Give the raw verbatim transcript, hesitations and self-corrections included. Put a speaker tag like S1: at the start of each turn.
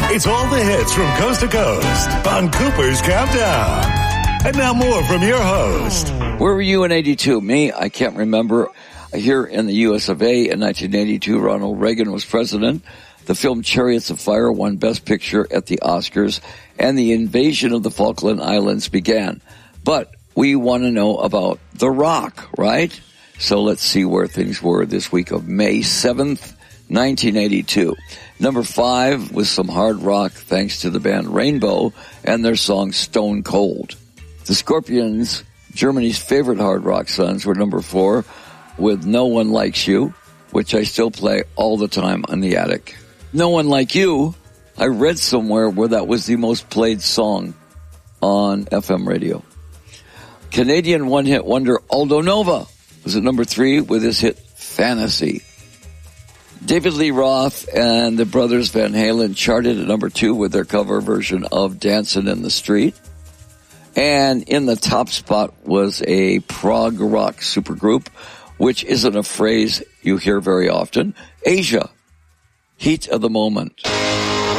S1: It's all the hits from coast to coast on Cooper's Countdown. And now more from your host.
S2: Where were you in eighty-two? Me? I can't remember. Here in the U S of A in nineteen eighty-two, Ronald Reagan was president. The film Chariots of Fire won Best Picture at the Oscars, and the invasion of the Falkland Islands began. But we want to know about The Rock, right? So let's see where things were this week of May seventh, nineteen eighty-two. Number five was some hard rock thanks to the band Rainbow and their song Stone Cold. The Scorpions, Germany's favorite hard rock sons, were number four with No One Likes You, which I still play all the time on the attic. No One Like You, I read somewhere where that was the most played song on F M radio. Canadian one-hit wonder Aldo Nova was at number three with his hit Fantasy. David Lee Roth and the brothers Van Halen charted at number two with their cover version of Dancin' in the Street. And in the top spot was a prog rock supergroup, which isn't a phrase you hear very often. Asia, Heat of the Moment.